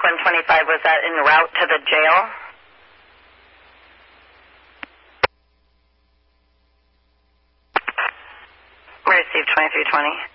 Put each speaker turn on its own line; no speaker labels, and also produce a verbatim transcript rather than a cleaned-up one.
one twenty-five, was that en route to the jail? We received twenty-three twenty.